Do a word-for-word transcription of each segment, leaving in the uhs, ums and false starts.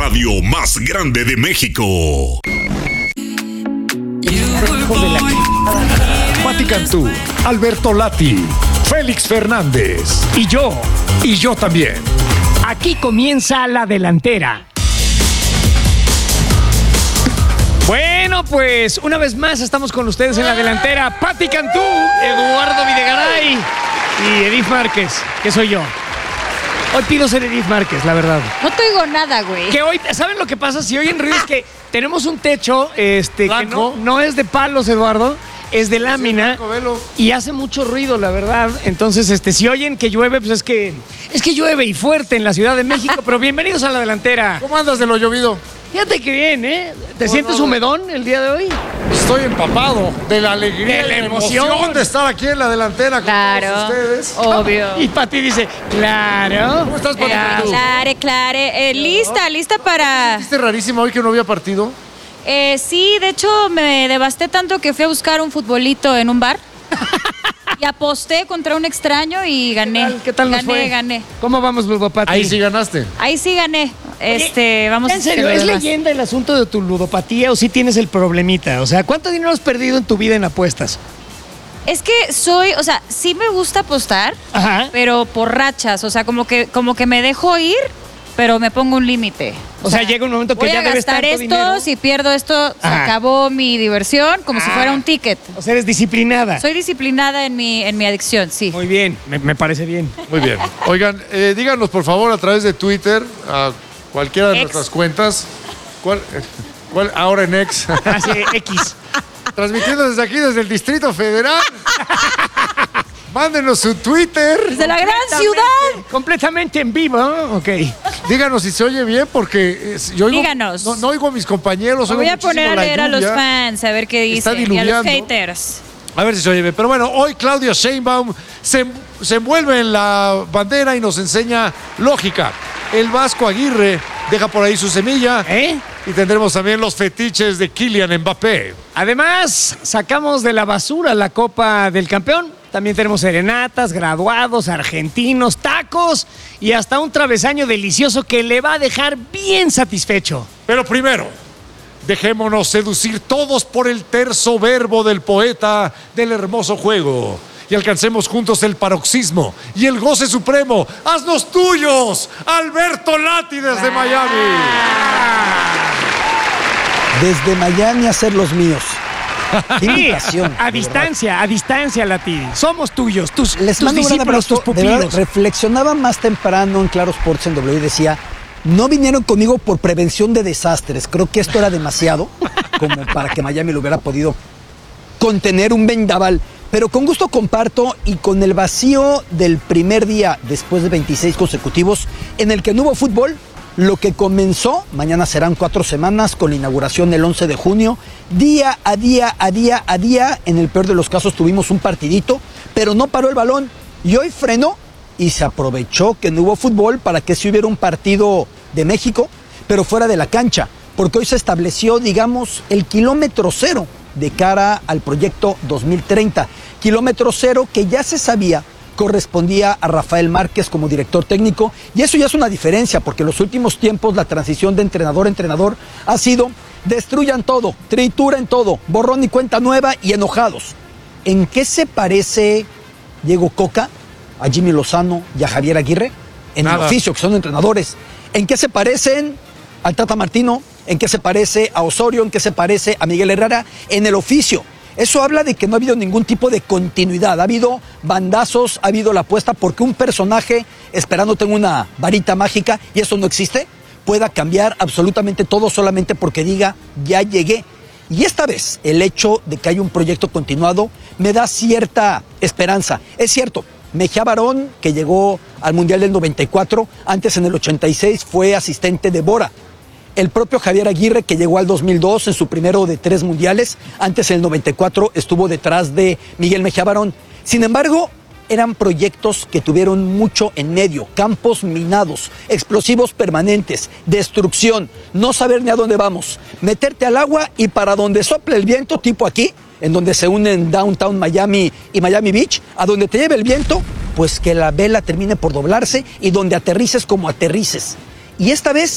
radio más grande de México. Pati Cantú, Alberto Lati, Félix Fernández y yo, y yo también. Aquí comienza La Delantera. Bueno, pues una vez más estamos con ustedes en La Delantera. Pati Cantú, Eduardo Videgaray y Edith Márquez, que soy yo. Hoy pido ser Edith Márquez, la verdad. No te oigo nada, güey. Que hoy, ¿saben lo que pasa? Si oyen ruido es que tenemos un techo este, que no, no es de palos, Eduardo, es de lámina y hace mucho ruido, la verdad. Entonces, este, si oyen que llueve, pues es que es que llueve y fuerte en la Ciudad de México. Pero bienvenidos a La Delantera. ¿Cómo andas de lo llovido? Fíjate que bien, ¿eh? ¿Te no, sientes no. humedón el día de hoy? Estoy empapado de la alegría, de la y la emoción. emoción de estar aquí en La Delantera con Claro, todos ustedes. obvio. Y Pati dice, claro. ¿Cómo estás, Pati? Eh, clare, clare. Eh, lista, lista para... ¿Viste rarísimo hoy que no había partido? Eh, sí, de hecho me devasté tanto que fui a buscar un futbolito en un bar y aposté contra un extraño y gané. ¿Qué tal, ¿Qué tal nos gané, fue? gané. ¿Cómo vamos, Ludopati? Ahí sí ganaste. Ahí sí gané. Este, vamos ¿En serio? a ¿Es demás. leyenda el asunto de tu ludopatía o sí tienes el problemita? O sea, ¿cuánto dinero has perdido en tu vida en apuestas? Es que soy, o sea, sí me gusta apostar, Ajá. pero por rachas, o sea, como que, como que me dejo ir, pero me pongo un límite. O sea, llega un momento que voy ya a debes gastar tanto esto, dinero. si pierdo esto, se Ajá. acabó mi diversión, como si Ah. fuera un ticket. O sea, eres disciplinada. Soy disciplinada en mi, en mi adicción, sí. Muy bien, me, me parece bien. Muy bien. Oigan, eh, díganos por favor a través de Twitter, a cualquiera de Ex. nuestras cuentas, ¿cuál, eh, cuál ahora en X? Así, X. Transmitiendo desde aquí, desde el Distrito Federal. Mándenos su Twitter. Desde la gran Completamente- ciudad. Completamente en vivo, ¿no? Ok. Díganos si se oye bien, porque eh, yo oigo, Díganos. No, no oigo a mis compañeros. Me oigo voy a muchísimo poner a la leer a los lluvia. fans, a ver qué Está dicen. Y a los diluviando. haters. A ver si se oye bien. Pero bueno, hoy Claudia Sheinbaum se, se envuelve en la bandera y nos enseña lógica. El Vasco Aguirre deja por ahí su semilla. ¿Eh? Y tendremos también los fetiches de Kylian Mbappé. Además, sacamos de la basura la Copa del Campeón. También tenemos serenatas, graduados, argentinos, tacos y hasta un travesaño delicioso que le va a dejar bien satisfecho. Pero primero, dejémonos seducir todos por el terzo verbo del poeta del hermoso juego. Y alcancemos juntos el paroxismo y el goce supremo. ¡Haznos tuyos! Alberto Lati desde Miami. Desde Miami a ser los míos. Qué Sí, invitación. a de distancia, a distancia, Lati. Somos tuyos, tus, verdad. Les tus mando un gran discípulos, tus abrazo. De verdad, pupilos. reflexionaba más temprano en Claro Sports en W y decía, no vinieron conmigo por prevención de desastres. Creo que esto era demasiado como para que Miami lo hubiera podido contener un vendaval. Pero con gusto comparto y con el vacío del primer día después de veintiséis consecutivos en el que no hubo fútbol, lo que comenzó, mañana serán cuatro semanas con la inauguración el once de junio, día a día, a día, a día, en el peor de los casos tuvimos un partidito, pero no paró el balón y hoy frenó y se aprovechó que no hubo fútbol para que sí hubiera un partido de México, pero fuera de la cancha, porque hoy se estableció, digamos, el kilómetro cero de cara al proyecto dos mil treinta, kilómetro cero que ya se sabía correspondía a Rafael Márquez como director técnico, y eso ya es una diferencia, porque en los últimos tiempos la transición de entrenador a entrenador ha sido destruyan todo, trituren todo, borrón y cuenta nueva y enojados. ¿En qué se parece Diego Coca a Jimmy Lozano y a Javier Aguirre? En Nada. el oficio, que son entrenadores. ¿En qué se parecen al Tata Martino? ¿En qué se parece a Osorio? ¿En qué se parece a Miguel Herrera? En el oficio. Eso habla de que no ha habido ningún tipo de continuidad. Ha habido bandazos, ha habido la apuesta porque un personaje esperando tenga una varita mágica, y eso no existe, pueda cambiar absolutamente todo solamente porque diga, ya llegué. Y esta vez, el hecho de que haya un proyecto continuado me da cierta esperanza. Es cierto, Mejía Barón, que llegó al Mundial del noventa y cuatro, antes en el ochenta y seis fue asistente de Bora. El propio Javier Aguirre, que llegó al dos mil dos en su primero de tres mundiales, antes en el noventa y cuatro estuvo detrás de Miguel Mejía Barón. Sin embargo, eran proyectos que tuvieron mucho en medio, campos minados, explosivos permanentes, destrucción, no saber ni a dónde vamos, meterte al agua y para donde sople el viento, tipo aquí, en donde se unen Downtown Miami y Miami Beach, a donde te lleve el viento, pues que la vela termine por doblarse y donde aterrices como aterrices. Y esta vez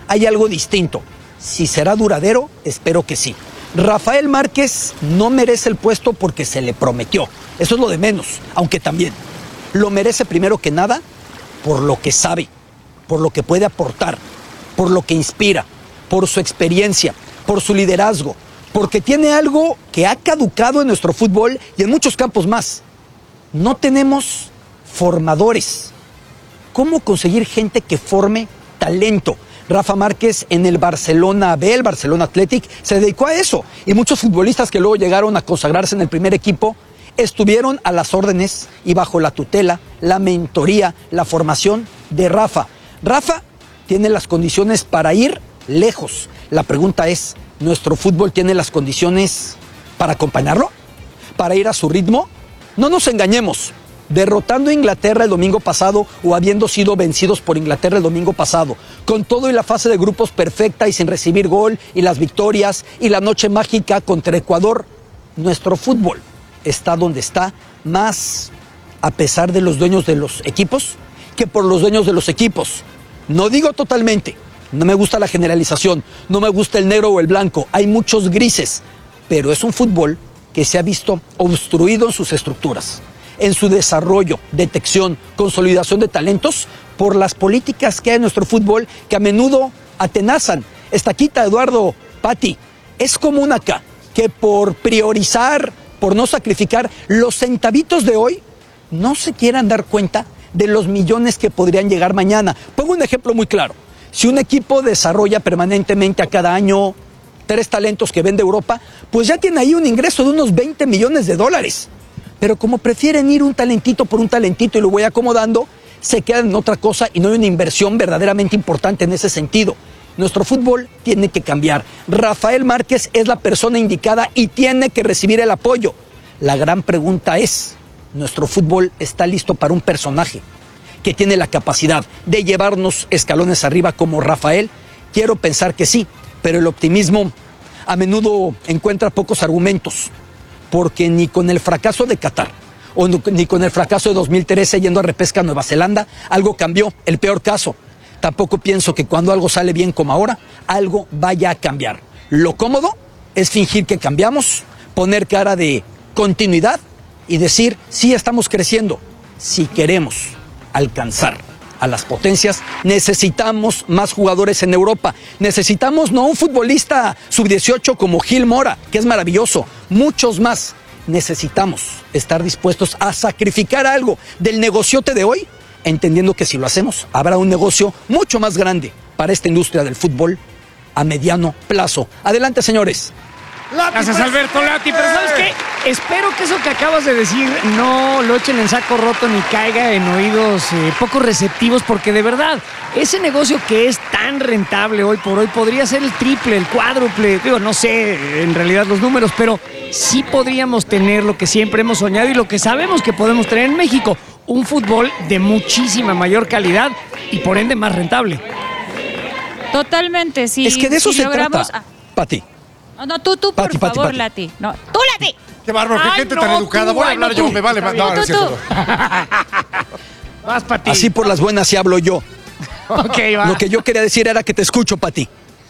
hay algo distinto. Si será duradero, espero que sí. Rafael Márquez no merece el puesto porque se le prometió. Eso es lo de menos, aunque también lo merece primero que nada por lo que sabe, por lo que puede aportar, por lo que inspira, por su experiencia, por su liderazgo, porque tiene algo que ha caducado en nuestro fútbol y en muchos campos más. No tenemos formadores. ¿Cómo conseguir gente que forme talento? Rafa Márquez en el Barcelona B, el Barcelona Athletic, se dedicó a eso. Y muchos futbolistas que luego llegaron a consagrarse en el primer equipo estuvieron a las órdenes y bajo la tutela, la mentoría, la formación de Rafa. Rafa tiene las condiciones para ir lejos. La pregunta es, ¿nuestro fútbol tiene las condiciones para acompañarlo? ¿Para ir a su ritmo? No nos engañemos. Derrotando a Inglaterra el domingo pasado o habiendo sido vencidos por Inglaterra el domingo pasado, con todo y la fase de grupos perfecta y sin recibir gol y las victorias y la noche mágica contra Ecuador, nuestro fútbol está donde está, más a pesar de los dueños de los equipos que por los dueños de los equipos. No digo totalmente, no me gusta la generalización, no me gusta el negro o el blanco, hay muchos grises, pero es un fútbol que se ha visto obstruido en sus estructuras, en su desarrollo, detección, consolidación de talentos por las políticas que hay en nuestro fútbol que a menudo atenazan. Estaquita, Eduardo, Pati, es común acá que por priorizar, por no sacrificar los centavitos de hoy, no se quieran dar cuenta de los millones que podrían llegar mañana. Pongo un ejemplo muy claro. Si un equipo desarrolla permanentemente a cada año tres talentos que vende Europa, pues ya tiene ahí un ingreso de unos veinte millones de dólares. Pero como prefieren ir un talentito por un talentito y lo voy acomodando, se quedan en otra cosa y no hay una inversión verdaderamente importante en ese sentido. Nuestro fútbol tiene que cambiar. Rafael Márquez es la persona indicada y tiene que recibir el apoyo. La gran pregunta es, ¿nuestro fútbol está listo para un personaje que tiene la capacidad de llevarnos escalones arriba como Rafael? Quiero pensar que sí, pero el optimismo a menudo encuentra pocos argumentos, porque ni con el fracaso de Qatar o ni con el fracaso de dos mil trece yendo a repesca a Nueva Zelanda, algo cambió, el peor caso. Tampoco pienso que cuando algo sale bien como ahora, algo vaya a cambiar. Lo cómodo es fingir que cambiamos, poner cara de continuidad y decir, sí, estamos creciendo. Si queremos alcanzar a las potencias, necesitamos más jugadores en Europa. Necesitamos no un futbolista sub dieciocho como Gil Mora, que es maravilloso, muchos más. Necesitamos estar dispuestos a sacrificar algo del negociote de hoy, entendiendo que si lo hacemos, habrá un negocio mucho más grande para esta industria del fútbol a mediano plazo. Adelante, señores. Lati, gracias, Alberto Lati. Pero ¿sabes qué? Espero que eso que acabas de decir no lo echen en saco roto ni caiga en oídos eh, poco receptivos, porque de verdad, ese negocio que es tan rentable hoy por hoy podría ser el triple, el cuádruple, digo, no sé en realidad los números, pero sí podríamos tener lo que siempre hemos soñado y lo que sabemos que podemos tener en México, un fútbol de muchísima mayor calidad y por ende más rentable. Totalmente, sí. Es que de eso si se logramos... trata, Pati. No, no, tú, tú, por Pati, Pati, favor, Pati. Lati. No, tú, Lati. Qué bárbaro, qué Ay, gente no, tan educada. tú, Voy a ay, hablar no, yo, tú. me vale. Está No, bien. no es Tú, tú, cierto. Vas, Pati. Así por las buenas sí hablo yo. Ok, va. Lo que yo quería decir era que te escucho, Pati.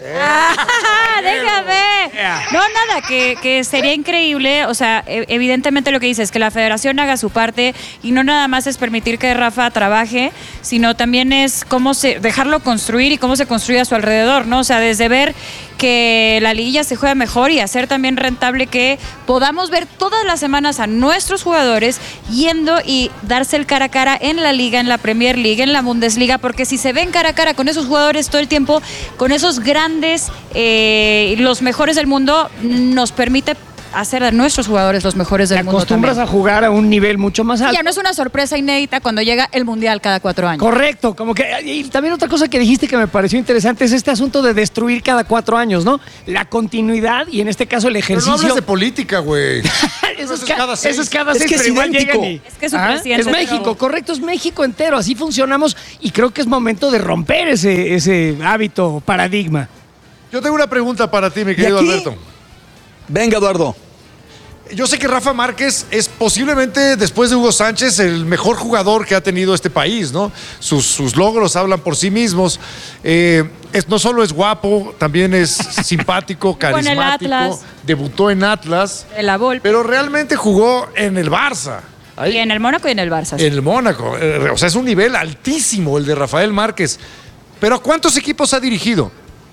Ah, déjame. Yeah. No, nada, que, que sería increíble. O sea, e- evidentemente lo que dices, que la federación haga su parte y no nada más es permitir que Rafa trabaje, sino también es cómo se dejarlo construir y cómo se construye a su alrededor, ¿no? O sea, desde ver que la liguilla se juega mejor y hacer también rentable que podamos ver todas las semanas a nuestros jugadores yendo y darse el cara a cara en la liga, en la Premier League, en la Bundesliga, porque si se ven cara a cara con esos jugadores todo el tiempo, con esos grandes, eh, los mejores del mundo, nos permite hacer a nuestros jugadores los mejores del Te mundo acostumbras también. a jugar a un nivel mucho más alto. Ya no es una sorpresa inédita cuando llega el Mundial cada cuatro años. Correcto, como que y también otra cosa que dijiste que me pareció interesante es este asunto de destruir cada cuatro años, ¿no? La continuidad y en este caso el Pero ejercicio. no hablas de política, güey. Eso es, es ca- cada seis. eso es cada Es seis, que es pero igual idéntico. llegan y- Es que es su Ajá, presidente, es México, pero- correcto, es México entero, así funcionamos y creo que es momento de romper ese, ese hábito, paradigma. Yo tengo una pregunta para ti, mi ¿Y querido aquí? Alberto. Venga, Eduardo. Yo sé que Rafa Márquez es posiblemente, después de Hugo Sánchez, el mejor jugador que ha tenido este país, ¿no? Sus, sus logros hablan por sí mismos. Eh, es, no solo es guapo, también es simpático, carismático. Debutó en Atlas. De la Volpe. Pero realmente jugó en el Barça. Ahí, y en el Mónaco y en el Barça. En el Mónaco. Eh, o sea, es un nivel altísimo el de Rafael Márquez. Pero ¿a cuántos equipos ha dirigido?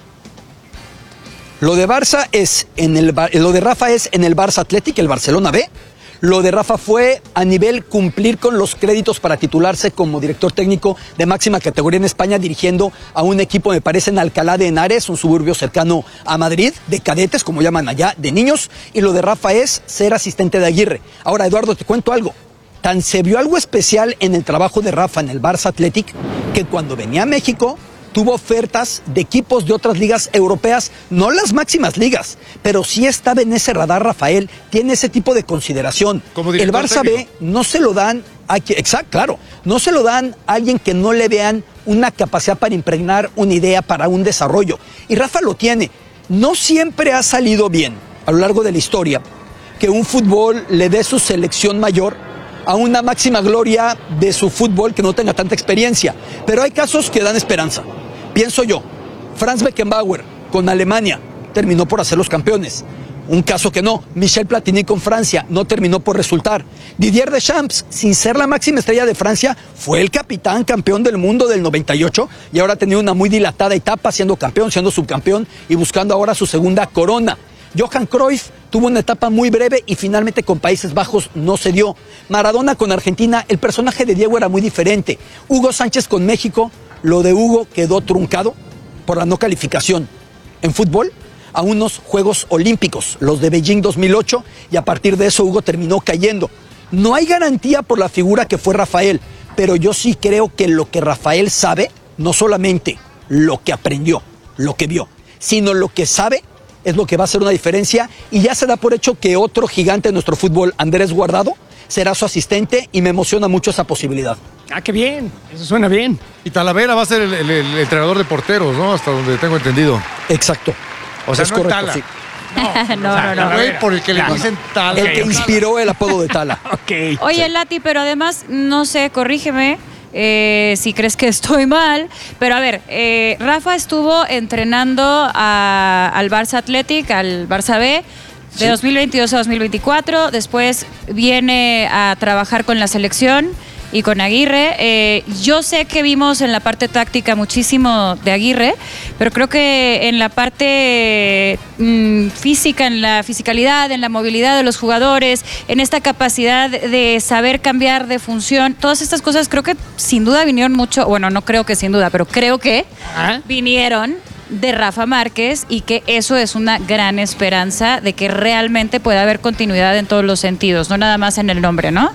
Lo de Barça es en el lo de Rafa es en el Barça Athletic, el Barcelona B. Lo de Rafa fue a nivel cumplir con los créditos para titularse como director técnico de máxima categoría en España, dirigiendo a un equipo, me parece, en Alcalá de Henares, un suburbio cercano a Madrid, de cadetes, como llaman allá, de niños. Y lo de Rafa es ser asistente de Aguirre. Ahora, Eduardo, te cuento algo. Tan se vio algo especial en el trabajo de Rafa en el Barça Athletic que cuando venía a México tuvo ofertas de equipos de otras ligas europeas, no las máximas ligas, pero sí estaba en ese radar Rafael, tiene ese tipo de consideración. El Barça B no se lo dan a quien, exacto, claro, no se lo dan a alguien que no le vean una capacidad para impregnar una idea, para un desarrollo. Y Rafa lo tiene. No siempre ha salido bien a lo largo de la historia que un fútbol le dé su selección mayor a una máxima gloria de su fútbol que no tenga tanta experiencia. Pero hay casos que dan esperanza. Pienso yo, Franz Beckenbauer con Alemania terminó por hacer los campeones. Un caso que no, Michel Platini con Francia no terminó por resultar. Didier Deschamps, sin ser la máxima estrella de Francia, fue el capitán campeón del mundo del noventa y ocho y ahora ha tenido una muy dilatada etapa siendo campeón, siendo subcampeón y buscando ahora su segunda corona. Johan Cruyff tuvo una etapa muy breve y finalmente con Países Bajos no se dio. Maradona con Argentina, el personaje de Diego era muy diferente. Hugo Sánchez con México, lo de Hugo quedó truncado por la no calificación en fútbol a unos Juegos Olímpicos, los de Beijing dos mil ocho, y a partir de eso Hugo terminó cayendo. No hay garantía por la figura que fue Rafael, pero yo sí creo que lo que Rafael sabe, no solamente lo que aprendió, lo que vio, sino lo que sabe, es lo que va a hacer una diferencia, y ya se da por hecho que otro gigante de nuestro fútbol, Andrés Guardado, será su asistente y me emociona mucho esa posibilidad. Ah, qué bien, eso suena bien. Y Talavera va a ser el, el, el entrenador de porteros, ¿no? Hasta donde tengo entendido. Exacto. O sea, es no correcto, Tala. sí. No, no, o sea, no. no. El güey por el que le No, dicen no. Tala. El que inspiró el apodo de Tala. Ok. Oye, Lati, pero además, no sé, corrígeme eh, si crees que estoy mal, pero a ver, eh, Rafa estuvo entrenando a, al Barça Athletic, al Barça B, de sí. dos mil veintidós a dos mil veinticuatro, después viene a trabajar con la selección y con Aguirre. Eh, yo sé que vimos en la parte táctica muchísimo de Aguirre, pero creo que en la parte mmm, física, en la fisicalidad, en la movilidad de los jugadores, en esta capacidad de saber cambiar de función, todas estas cosas creo que sin duda vinieron mucho, bueno, no creo que sin duda, pero creo que ¿Ah? vinieron de Rafa Márquez y que eso es una gran esperanza de que realmente pueda haber continuidad en todos los sentidos, no nada más en el nombre, ¿no?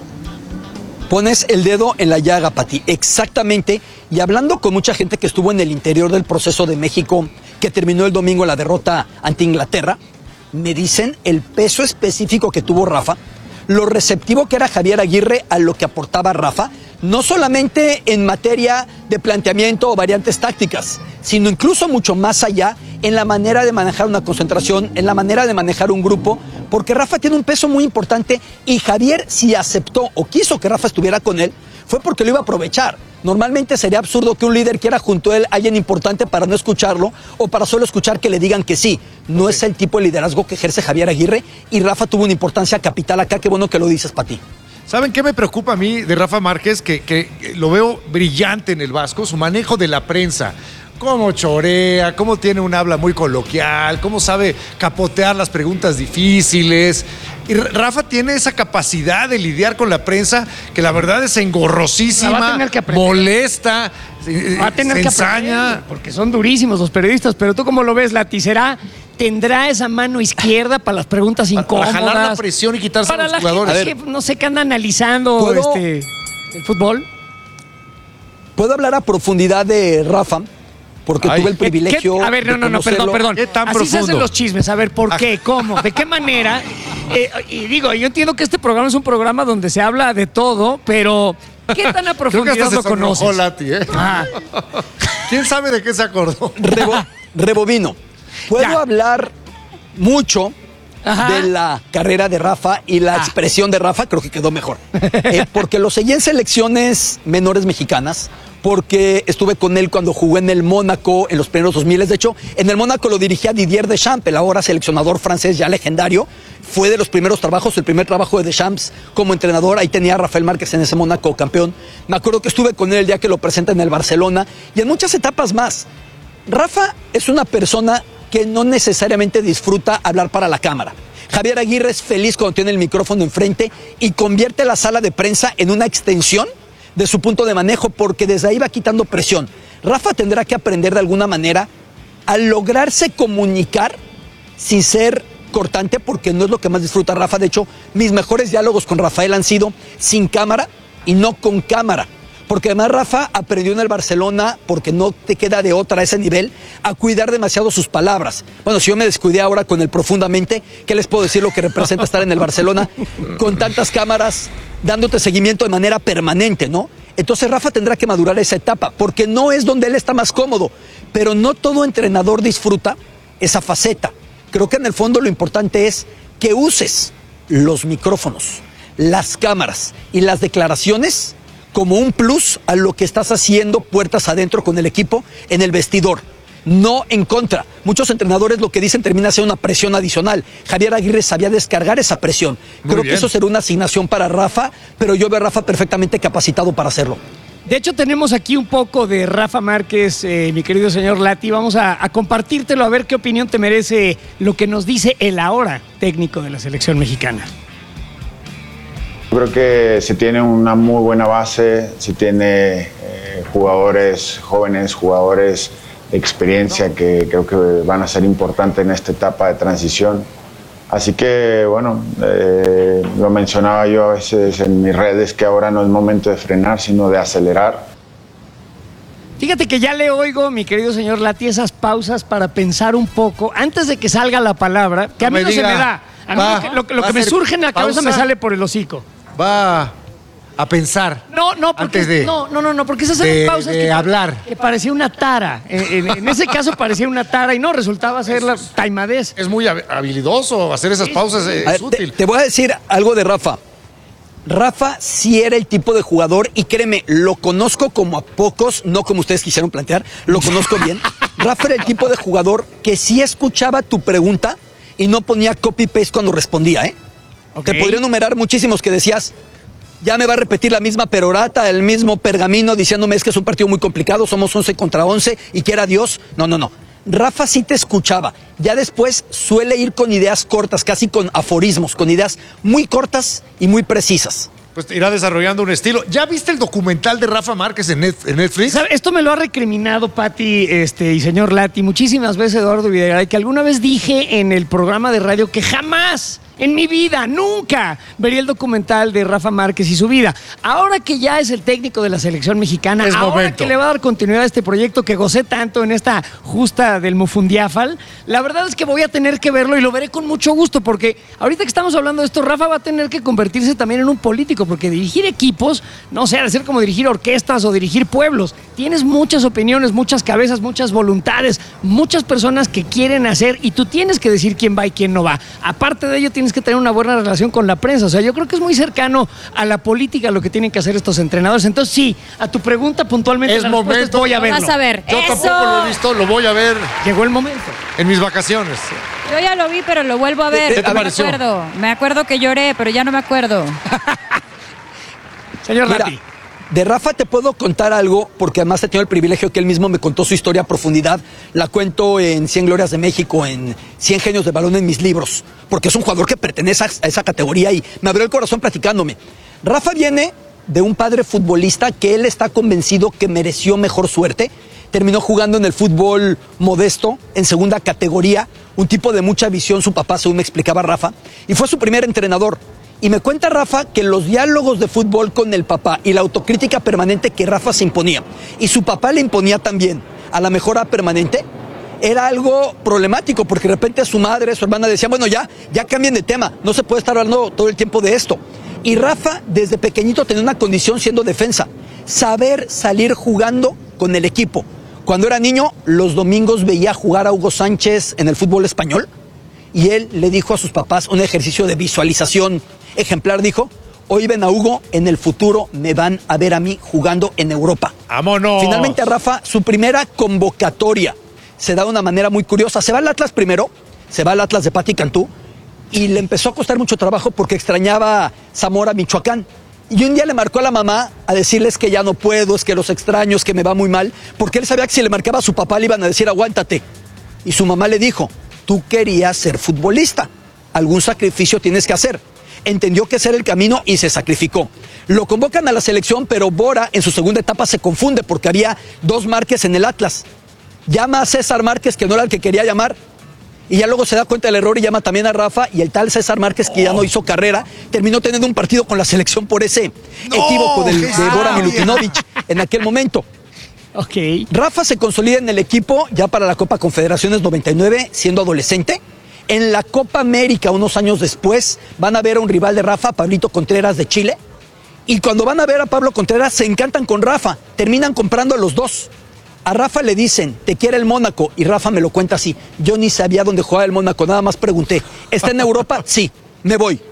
Pones el dedo en la llaga, Pati, exactamente. Y hablando con mucha gente que estuvo en el interior del proceso de México, que terminó el domingo la derrota ante Inglaterra, me dicen el peso específico que tuvo Rafa, lo receptivo que era Javier Aguirre a lo que aportaba Rafa, no solamente en materia de planteamiento o variantes tácticas, sino incluso mucho más allá en la manera de manejar una concentración, en la manera de manejar un grupo, porque Rafa tiene un peso muy importante y Javier, si aceptó o quiso que Rafa estuviera con él, fue porque lo iba a aprovechar. Normalmente sería absurdo que un líder quiera junto a él a alguien importante para no escucharlo o para solo escuchar que le digan que sí. No okay. es el tipo de liderazgo que ejerce Javier Aguirre y Rafa tuvo una importancia capital acá. Qué bueno que lo dices, Pati. ¿Saben qué me preocupa a mí de Rafa Márquez? Que, que lo veo brillante en el Vasco, su manejo de la prensa. Cómo chorea, cómo tiene un habla muy coloquial, cómo sabe capotear las preguntas difíciles. Y Rafa tiene esa capacidad de lidiar con la prensa que la verdad es engorrosísima, molesta, va a tener se que ensaña. Aprender, porque son durísimos los periodistas, pero tú cómo lo ves, Lati, ¿será, tendrá esa mano izquierda para las preguntas incómodas? Para jalar la presión y quitarse para a los la jugadores. Gente que no sé qué anda analizando este, el fútbol. ¿Puedo hablar a profundidad de Rafa? Porque Ay, tuve el privilegio. ¿qué? A ver, no, no, no, perdón, perdón. ¿Qué tan Así profundo? Se hacen los chismes. A ver, ¿por qué? ¿Cómo? ¿De qué manera? Eh, y digo, yo entiendo que este programa es un programa donde se habla de todo, pero ¿qué tan a profundidad Creo que hasta lo se conoces? Lati, ¿eh? Ah. ¿Quién sabe de qué se acordó? Rebo, rebobino. Puedo Ya. hablar mucho Ajá. de la carrera de Rafa y la ah. expresión de Rafa creo que quedó mejor. Eh, porque lo seguí en selecciones menores mexicanas, porque estuve con él cuando jugué en el Mónaco en los primeros dos mil. De hecho, en el Mónaco lo dirigía Didier Deschamps, el ahora seleccionador francés ya legendario. Fue de los primeros trabajos, el primer trabajo de Deschamps como entrenador. Ahí tenía a Rafael Márquez en ese Mónaco campeón. Me acuerdo que estuve con él el día que lo presenta en el Barcelona y en muchas etapas más. Rafa es una persona que no necesariamente disfruta hablar para la cámara. Javier Aguirre es feliz cuando tiene el micrófono enfrente y convierte la sala de prensa en una extensión de su punto de manejo, porque desde ahí va quitando presión. Rafa tendrá que aprender de alguna manera a lograrse comunicar sin ser cortante, porque no es lo que más disfruta Rafa. De hecho, mis mejores diálogos con Rafael han sido sin cámara y no con cámara. Porque además Rafa aprendió en el Barcelona, porque no te queda de otra a ese nivel, a cuidar demasiado sus palabras. Bueno, si yo me descuidé ahora con el Profundamente, ¿qué les puedo decir lo que representa estar en el Barcelona con tantas cámaras dándote seguimiento de manera permanente, ¿no? Entonces Rafa tendrá que madurar esa etapa, porque no es donde él está más cómodo, pero no todo entrenador disfruta esa faceta. Creo que en el fondo lo importante es que uses los micrófonos, las cámaras y las declaraciones como un plus a lo que estás haciendo puertas adentro con el equipo en el vestidor, no en contra. Muchos entrenadores lo que dicen termina siendo una presión adicional. Javier Aguirre sabía descargar esa presión. Muy Creo bien. que eso será una asignación para Rafa, pero yo veo a Rafa perfectamente capacitado para hacerlo. De hecho, tenemos aquí un poco de Rafa Márquez, eh, mi querido señor Lati. Vamos a, a compartírtelo, a ver qué opinión te merece lo que nos dice el ahora técnico de la selección mexicana. Creo que se tiene una muy buena base, se tiene eh, jugadores jóvenes, jugadores de experiencia que creo que van a ser importantes en esta etapa de transición. Así que, bueno, eh, lo mencionaba yo a veces en mis redes, que ahora no es momento de frenar, sino de acelerar. Fíjate que ya le oigo, mi querido señor Lati, esas pausas para pensar un poco antes de que salga la palabra, que a mí no, no diga, se me da. A mí va, lo que, lo, lo que me surge en la cabeza pausa, me sale por el hocico. Va a pensar. No, no, porque, antes de, no, no, no, no, porque esas de, eran pausas de que, hablar. que parecía una tara. En, en, en ese caso parecía una tara y no, resultaba ser la taimadez. Es muy habilidoso hacer esas pausas, es, es ver, útil. Te, te voy a decir algo de Rafa. Rafa sí era el tipo de jugador, y créeme, lo conozco como a pocos, no como ustedes quisieron plantear, lo conozco bien. Rafa era el tipo de jugador que sí escuchaba tu pregunta y no ponía copy-paste cuando respondía, ¿eh? Okay. Te podría enumerar muchísimos que decías, ya me va a repetir la misma perorata, el mismo pergamino, diciéndome es que es un partido muy complicado, somos once contra once y quiera Dios. No, no, no. Rafa sí te escuchaba. Ya después suele ir con ideas cortas, casi con aforismos, con ideas muy cortas y muy precisas. Pues irá desarrollando un estilo. ¿Ya viste el documental de Rafa Márquez en Netflix? Esto me lo ha recriminado Pati este, y señor Lati muchísimas veces, Eduardo Videgaray, que alguna vez dije en el programa de radio que jamás en mi vida, nunca vería el documental de Rafa Márquez y su vida. Ahora que ya es el técnico de la selección mexicana, es ahora momento. que le va a dar continuidad a este proyecto que gocé tanto en esta justa del Mofundiafal, la verdad es que voy a tener que verlo y lo veré con mucho gusto, porque ahorita que estamos hablando de esto, Rafa va a tener que convertirse también en un político, porque dirigir equipos, no sé, ha de ser como dirigir orquestas o dirigir pueblos. Tienes muchas opiniones, muchas cabezas, muchas voluntades, muchas personas que quieren hacer, y tú tienes que decir quién va y quién no va. Aparte de ello, tienes que tener una buena relación con la prensa. O sea, yo creo que es muy cercano a la política lo que tienen que hacer estos entrenadores. Entonces, sí, a tu pregunta puntualmente, es momento. Voy a verlo. Vas a ver. Yo ¡Eso! tampoco lo he visto, lo voy a ver. Llegó el momento. En mis vacaciones. Yo ya lo vi, pero lo vuelvo a ver. ¿Qué te no pareció? Me acuerdo. Me acuerdo que lloré, pero ya no me acuerdo. Señor Mira, Lati. de Rafa te puedo contar algo, porque además he tenido el privilegio que él mismo me contó su historia a profundidad. La cuento en cien Glorias de México, en cien Genios de Balón en mis libros, porque es un jugador que pertenece a esa categoría y me abrió el corazón platicándome. Rafa viene de un padre futbolista que él está convencido que mereció mejor suerte. Terminó jugando en el fútbol modesto, en segunda categoría, un tipo de mucha visión, su papá, según me explicaba Rafa, y fue su primer entrenador. Y me cuenta Rafa que los diálogos de fútbol con el papá y la autocrítica permanente que Rafa se imponía, y su papá le imponía también a la mejora permanente, era algo problemático, porque de repente su madre, su hermana decían, bueno, ya, ya cambien de tema, no se puede estar hablando todo el tiempo de esto. Y Rafa, desde pequeñito, tenía una condición siendo defensa, saber salir jugando con el equipo. Cuando era niño, los domingos veía jugar a Hugo Sánchez en el fútbol español, y él le dijo a sus papás un ejercicio de visualización ejemplar, dijo: hoy ven a Hugo, en el futuro me van a ver a mí jugando en Europa. ¡Vámonos! Finalmente a Rafa, su primera convocatoria se da de una manera muy curiosa. Se va al Atlas primero, se va al Atlas de Pati Cantú, y le empezó a costar mucho trabajo porque extrañaba Zamora, Michoacán. Y un día le marcó a la mamá a decirles que ya no puedo, es que los extraño, es que me va muy mal, porque él sabía que si le marcaba a su papá le iban a decir aguántate. Y su mamá le dijo: tú querías ser futbolista, algún sacrificio tienes que hacer. Entendió que ese era el camino y se sacrificó. Lo convocan a la selección, pero Bora en su segunda etapa se confunde porque había dos Márquez en el Atlas. Llama a César Márquez, que no era el que quería llamar, y ya luego se da cuenta del error y llama también a Rafa, y el tal César Márquez, que ya no hizo carrera, terminó teniendo un partido con la selección por ese no, equívoco del, de Bora Milutinovic en aquel momento. Ok. Rafa se consolida en el equipo ya para la Copa Confederaciones noventa y nueve, siendo adolescente. En la Copa América, unos años después, van a ver a un rival de Rafa, Pablito Contreras de Chile. Y cuando van a ver a Pablo Contreras, se encantan con Rafa. Terminan comprando a los dos. A Rafa le dicen: te quiere el Mónaco. Y Rafa me lo cuenta así: yo ni sabía dónde jugaba el Mónaco, nada más pregunté. ¿Está en Europa? Sí, me voy.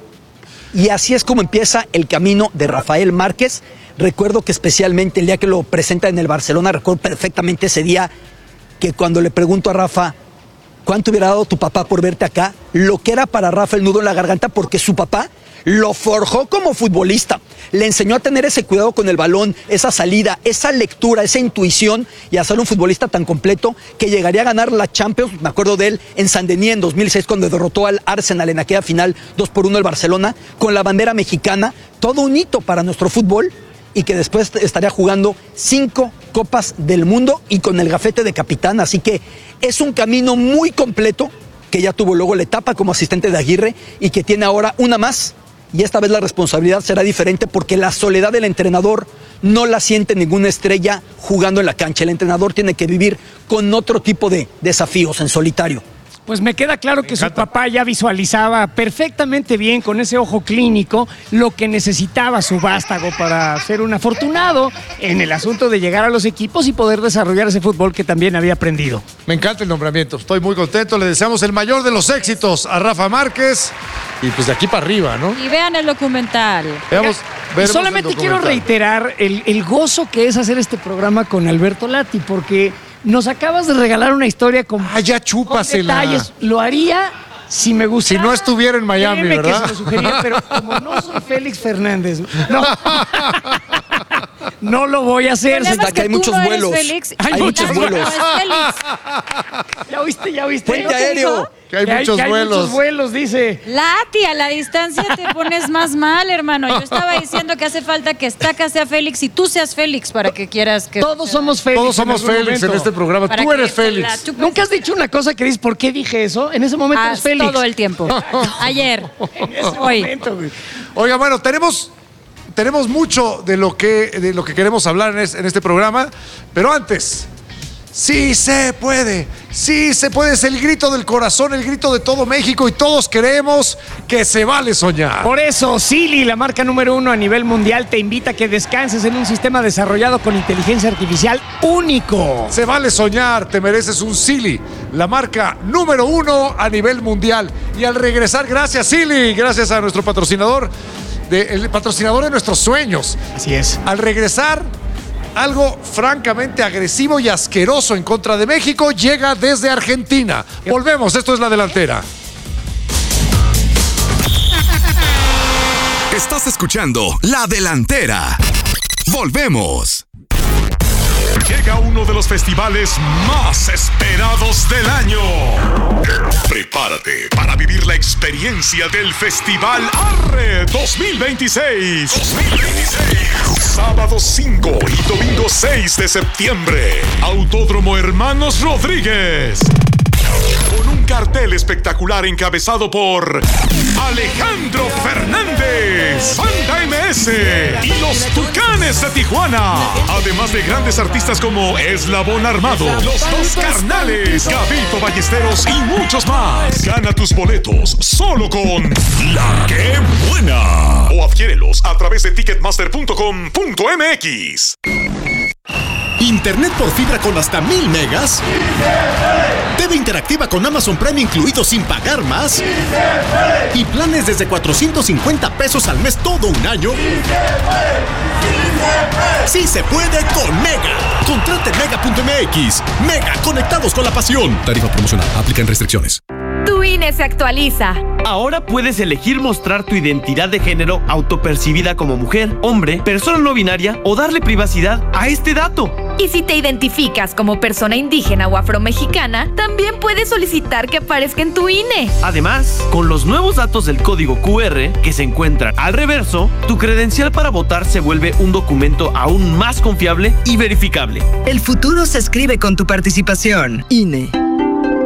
Y así es como empieza el camino de Rafael Márquez. Recuerdo que especialmente el día que lo presenta en el Barcelona, recuerdo perfectamente ese día que cuando le pregunto a Rafa: ¿cuánto hubiera dado tu papá por verte acá? Lo que era para Rafa el nudo en la garganta, porque su papá lo forjó como futbolista. Le enseñó a tener ese cuidado con el balón, esa salida, esa lectura, esa intuición, y a ser un futbolista tan completo que llegaría a ganar la Champions. Me acuerdo de él en Saint-Denis en dos mil seis, cuando derrotó al Arsenal en aquella final dos por uno el Barcelona, con la bandera mexicana. Todo un hito para nuestro fútbol, y que después estaría jugando cinco Copas del Mundo y con el gafete de capitán. Así que es un camino muy completo, que ya tuvo luego la etapa como asistente de Aguirre y que tiene ahora una más. Y esta vez la responsabilidad será diferente, porque la soledad del entrenador no la siente ninguna estrella jugando en la cancha. El entrenador tiene que vivir con otro tipo de desafíos en solitario. Pues me queda claro que su papá ya visualizaba perfectamente bien, con ese ojo clínico, lo que necesitaba su vástago para ser un afortunado en el asunto de llegar a los equipos y poder desarrollar ese fútbol que también había aprendido. Me encanta el nombramiento, estoy muy contento. Le deseamos el mayor de los éxitos a Rafa Márquez, y pues de aquí para arriba, ¿no? Y vean el documental. Veamos, y solamente quiero reiterar el, el gozo que es hacer este programa con Alberto Lati, porque nos acabas de regalar una historia con, ah, ya chúpasela. Con detalles. Lo haría si me gustara. Si no estuviera en Miami, Créeme ¿verdad? Que se lo sugería, pero como no soy Félix Fernández, no, no lo voy a hacer. Se está que hay muchos no vuelos. Félix, hay, hay muchos vuelos. No es Félix. ¿Ya oíste? ¿Ya oíste? Puente aéreo. Que hay, que hay muchos que hay vuelos. muchos vuelos, dice. Lati, a la distancia te pones más mal, hermano. Yo estaba diciendo que hace falta que Estaca sea Félix y tú seas Félix para que quieras que... Todos somos Félix. Todos somos en algún Félix momento. en este programa. Para Tú eres que Félix. la chupes. Nunca has dicho una cosa que dices, ¿por qué dije eso? En ese momento Ah, eres Félix. todo el tiempo. Ayer. En ese Hoy. momento, güey. Oiga, bueno, tenemos, tenemos mucho de lo, que, de lo que queremos hablar en, es, en este programa, pero antes, sí se puede, sí se puede, es el grito del corazón, el grito de todo México, y todos queremos que se vale soñar. Por eso, Silly, la marca número uno a nivel mundial, te invita a que descanses en un sistema desarrollado con inteligencia artificial único. Se vale soñar, te mereces un Silly, la marca número uno a nivel mundial. Y al regresar, gracias Silly, gracias a nuestro patrocinador, de, el patrocinador de nuestros sueños. Así es. Al regresar, algo francamente agresivo y asqueroso en contra de México llega desde Argentina. Volvemos, esto es La Delantera. Estás escuchando La Delantera. Volvemos. Llega uno de los festivales más esperados del año. Prepárate para vivir la experiencia del Festival Arre dos mil veintiséis. dos mil veintiséis. Sábado cinco y domingo seis de septiembre. Autódromo Hermanos Rodríguez. Con un cartel espectacular encabezado por Alejandro Fernández, Banda M S y los Tucanes de Tijuana. Además de grandes artistas como Eslabón Armado, Los Dos Carnales, Gabito Ballesteros y muchos más. Gana tus boletos solo con La Que Buena. O adquiérelos a través de ticketmaster punto com punto m x. Internet por fibra con hasta mil megas de veinte interactiva con Amazon Prime incluido sin pagar más. ¡Sí se puede! Y planes desde cuatrocientos cincuenta pesos al mes todo un año. ¡Sí se puede! ¡Sí se puede! ¡Sí se puede con Mega! Contrate mega punto m x. Mega, conectados con la pasión. Tarifa promocional. Aplican restricciones. Tu I N E se actualiza. Ahora puedes elegir mostrar tu identidad de género autopercibida como mujer, hombre, persona no binaria o darle privacidad a este dato. Y si te identificas como persona indígena o afromexicana, también puedes solicitar que aparezca en tu I N E. Además, con los nuevos datos del código cu erre que se encuentran al reverso, tu credencial para votar se vuelve un documento aún más confiable y verificable. El futuro se escribe con tu participación. I N E.